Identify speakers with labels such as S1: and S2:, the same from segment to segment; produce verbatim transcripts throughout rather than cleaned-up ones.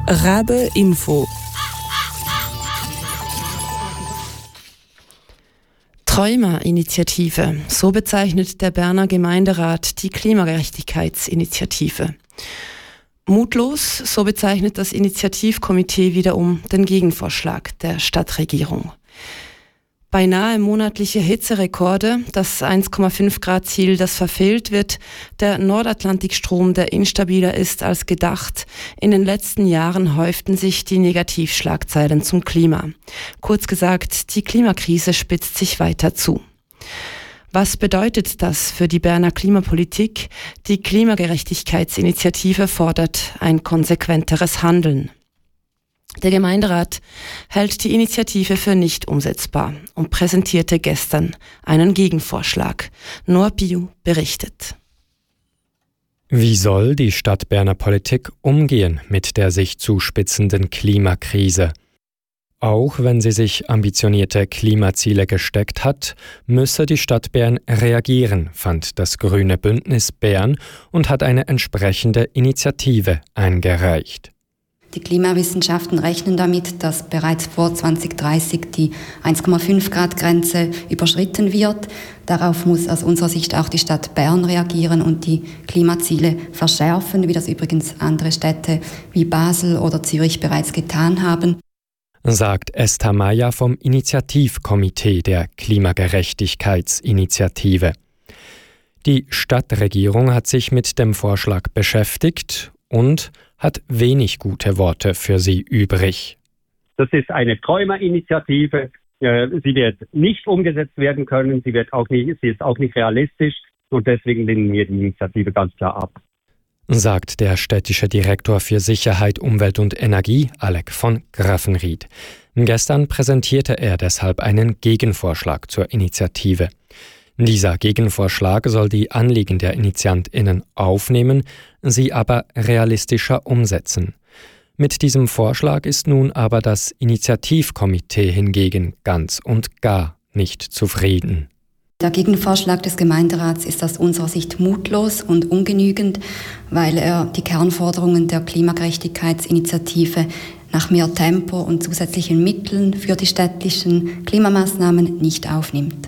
S1: Rabe Info. Träumer-Initiative, so bezeichnet der Berner Gemeinderat die Klimagerechtigkeitsinitiative. Mutlos, so bezeichnet das Initiativkomitee wiederum den Gegenvorschlag der Stadtregierung. Beinahe monatliche Hitzerekorde, das eins Komma fünf Grad Ziel, das verfehlt wird, der Nordatlantikstrom, der instabiler ist als gedacht. In den letzten Jahren häuften sich die Negativschlagzeilen zum Klima. Kurz gesagt, die Klimakrise spitzt sich weiter zu. Was bedeutet das für die Berner Klimapolitik? Die Klimagerechtigkeitsinitiative fordert ein konsequenteres Handeln. Der Gemeinderat hält die Initiative für nicht umsetzbar und präsentierte gestern einen Gegenvorschlag. Noah Biu berichtet.
S2: Wie soll die Stadt Berner Politik umgehen mit der sich zuspitzenden Klimakrise? Auch wenn sie sich ambitionierte Klimaziele gesteckt hat, müsse die Stadt Bern reagieren, fand das Grüne Bündnis Bern und hat eine entsprechende Initiative eingereicht.
S3: Die Klimawissenschaften rechnen damit, dass bereits vor zwanzig dreißig die eins Komma fünf Grad Grenze überschritten wird. Darauf muss aus unserer Sicht auch die Stadt Bern reagieren und die Klimaziele verschärfen, wie das übrigens andere Städte wie Basel oder Zürich bereits getan haben,
S2: sagt Esther Meyer vom Initiativkomitee der Klimagerechtigkeitsinitiative. Die Stadtregierung hat sich mit dem Vorschlag beschäftigt und hat wenig gute Worte für sie übrig.
S4: Das ist eine Träumerinitiative. Sie wird nicht umgesetzt werden können. Sie wird auch nicht, sie ist auch nicht realistisch. Und deswegen lehnen wir die Initiative ganz klar ab,
S2: sagt der städtische Direktor für Sicherheit, Umwelt und Energie, Alec von Graffenried. Gestern präsentierte er deshalb einen Gegenvorschlag zur Initiative. Dieser Gegenvorschlag soll die Anliegen der InitiantInnen aufnehmen, sie aber realistischer umsetzen. Mit diesem Vorschlag ist nun aber das Initiativkomitee hingegen ganz und gar nicht zufrieden.
S3: Der Gegenvorschlag des Gemeinderats ist aus unserer Sicht mutlos und ungenügend, weil er die Kernforderungen der Klimagerechtigkeitsinitiative nach mehr Tempo und zusätzlichen Mitteln für die städtischen Klimamaßnahmen nicht aufnimmt.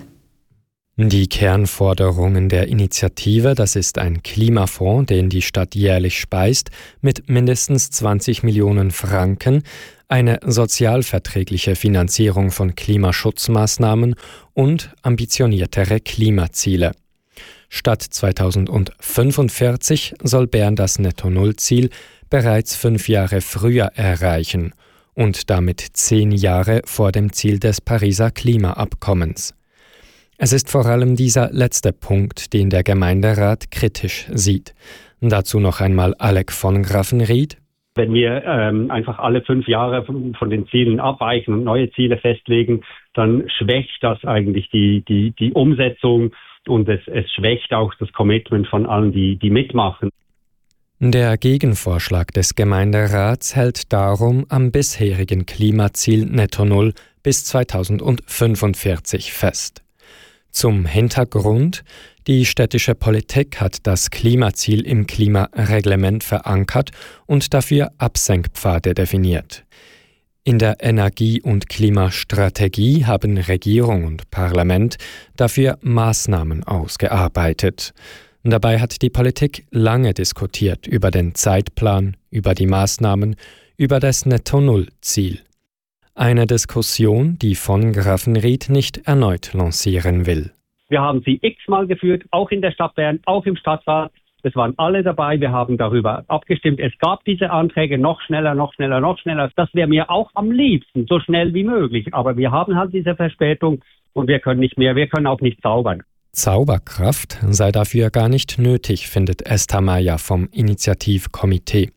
S2: Die Kernforderungen der Initiative, das ist ein Klimafonds, den die Stadt jährlich speist, mit mindestens zwanzig Millionen Franken, eine sozialverträgliche Finanzierung von Klimaschutzmaßnahmen und ambitioniertere Klimaziele. Statt zweitausendfünfundvierzig soll Bern das Netto-Null-Ziel bereits fünf Jahre früher erreichen und damit zehn Jahre vor dem Ziel des Pariser Klimaabkommens. Es ist vor allem dieser letzte Punkt, den der Gemeinderat kritisch sieht. Dazu noch einmal Alec von Graffenried.
S4: Wenn wir ähm, einfach alle fünf Jahre von, von den Zielen abweichen und neue Ziele festlegen, dann schwächt das eigentlich die, die, die Umsetzung und es, es schwächt auch das Commitment von allen, die, die mitmachen.
S2: Der Gegenvorschlag des Gemeinderats hält darum am bisherigen Klimaziel Netto Null bis zweitausendfünfundvierzig fest. Zum Hintergrund: Die städtische Politik hat das Klimaziel im Klimareglement verankert und dafür Absenkpfade definiert. In der Energie- und Klimastrategie haben Regierung und Parlament dafür Maßnahmen ausgearbeitet. Dabei hat die Politik lange diskutiert über den Zeitplan, über die Maßnahmen, über das Netto-Null-Ziel. Eine Diskussion, die von Graffenried nicht erneut lancieren will.
S4: Wir haben sie x-mal geführt, auch in der Stadt Bern, auch im Stadtrat. Es waren alle dabei, wir haben darüber abgestimmt. Es gab diese Anträge noch schneller, noch schneller, noch schneller. Das wäre mir auch am liebsten, so schnell wie möglich. Aber wir haben halt diese Verspätung und wir können nicht mehr, wir können auch nicht zaubern.
S2: Zauberkraft sei dafür gar nicht nötig, findet Esther Meyer vom Initiativkomitee.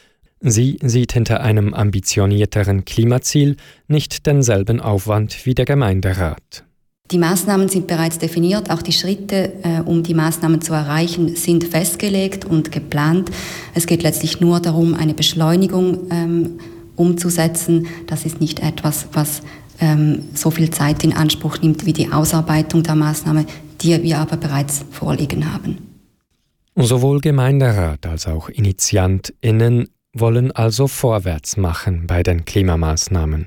S2: Sie sieht hinter einem ambitionierteren Klimaziel nicht denselben Aufwand wie der Gemeinderat.
S3: Die Maßnahmen sind bereits definiert, auch die Schritte, äh, um die Maßnahmen zu erreichen, sind festgelegt und geplant. Es geht letztlich nur darum, eine Beschleunigung ähm, umzusetzen. Das ist nicht etwas, was ähm, so viel Zeit in Anspruch nimmt wie die Ausarbeitung der Maßnahme, die wir aber bereits vorliegen haben.
S2: Sowohl Gemeinderat als auch InitiantInnen wollen also vorwärts machen bei den Klimamaßnahmen.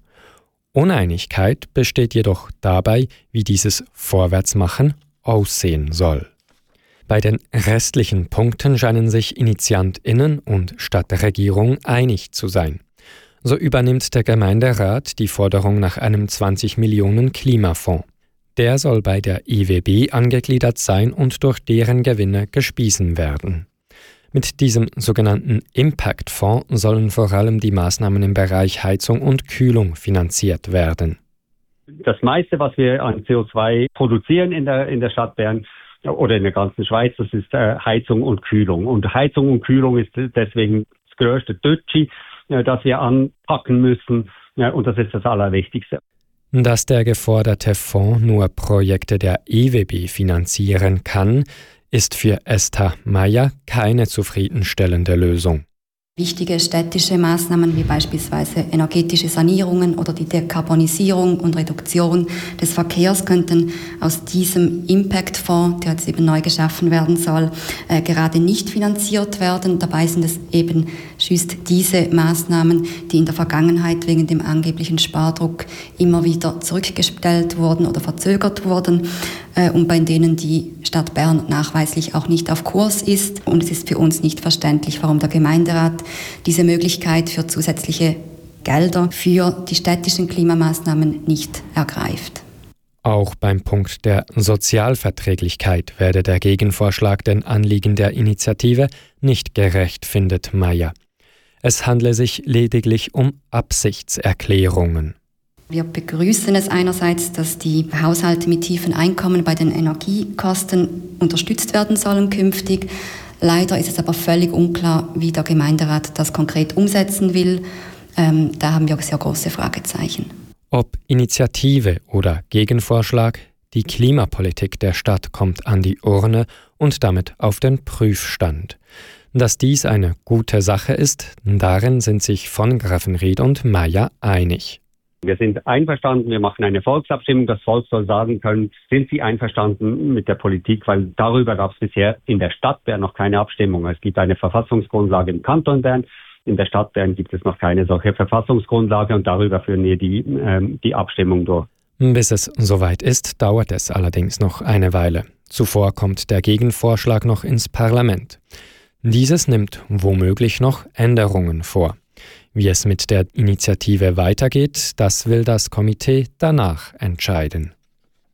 S2: Uneinigkeit besteht jedoch dabei, wie dieses Vorwärtsmachen aussehen soll. Bei den restlichen Punkten scheinen sich InitiantInnen und Stadtregierung einig zu sein. So übernimmt der Gemeinderat die Forderung nach einem zwanzig Millionen Klimafonds. Der soll bei der I W B angegliedert sein und durch deren Gewinne gespiesen werden. Mit diesem sogenannten Impact-Fonds sollen vor allem die Maßnahmen im Bereich Heizung und Kühlung finanziert werden.
S4: Das meiste, was wir an C O zwei produzieren in der, in der Stadt Bern oder in der ganzen Schweiz, das ist äh, Heizung und Kühlung. Und Heizung und Kühlung ist deswegen das größte Tötschi, äh, das wir anpacken müssen. Ja, und das ist das Allerwichtigste.
S2: Dass der geforderte Fonds nur Projekte der I W B finanzieren kann, ist für Esther Meyer keine zufriedenstellende Lösung.
S3: Wichtige städtische Maßnahmen wie beispielsweise energetische Sanierungen oder die Dekarbonisierung und Reduktion des Verkehrs könnten aus diesem Impact-Fonds, der jetzt eben neu geschaffen werden soll, äh, gerade nicht finanziert werden. Dabei sind es eben just diese Maßnahmen, die in der Vergangenheit wegen dem angeblichen Spardruck immer wieder zurückgestellt wurden oder verzögert wurden äh, und bei denen die Stadt Bern nachweislich auch nicht auf Kurs ist. Und es ist für uns nicht verständlich, warum der Gemeinderat diese Möglichkeit für zusätzliche Gelder für die städtischen Klimamaßnahmen nicht ergreift.
S2: Auch beim Punkt der Sozialverträglichkeit werde der Gegenvorschlag den Anliegen der Initiative nicht gerecht, findet Meyer. Es handle sich lediglich um Absichtserklärungen.
S3: Wir begrüßen es einerseits, dass die Haushalte mit tiefen Einkommen bei den Energiekosten unterstützt werden sollen künftig. Leider ist es aber völlig unklar, wie der Gemeinderat das konkret umsetzen will. Ähm, da haben wir sehr große Fragezeichen.
S2: Ob Initiative oder Gegenvorschlag, die Klimapolitik der Stadt kommt an die Urne und damit auf den Prüfstand. Dass dies eine gute Sache ist, darin sind sich von Graffenried und Meyer einig.
S4: Wir sind einverstanden, wir machen eine Volksabstimmung. Das Volk soll sagen können, sind sie einverstanden mit der Politik, weil darüber gab es bisher in der Stadt Bern noch keine Abstimmung. Es gibt eine Verfassungsgrundlage im Kanton Bern. In der Stadt Bern gibt es noch keine solche Verfassungsgrundlage und darüber führen wir die, ähm, die Abstimmung durch.
S2: Bis es soweit ist, dauert es allerdings noch eine Weile. Zuvor kommt der Gegenvorschlag noch ins Parlament. Dieses nimmt womöglich noch Änderungen vor. Wie es mit der Initiative weitergeht, das will das Komitee danach entscheiden.